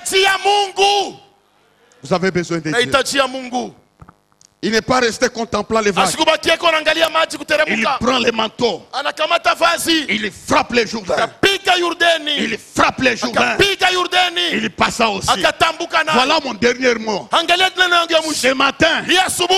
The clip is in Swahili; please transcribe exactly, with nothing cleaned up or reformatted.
mahitaji ya Mungu. Vous avez besoin de Dieu. Mahitaji ya Mungu. Il n'est pas resté contemplant les vagues. Asikubakie kwa angalia maji kuteremka. Il prend les manteaux. Anakamata vazi. Il frappe les Jourdains. Akapiga Yordani. Il frappe les Jourdains. Akapiga Yordani. Il passa aussi. Akatambuka nayo. Voilà mon dernier mot. Angalia tena yangu ya mwisho. Ce matin,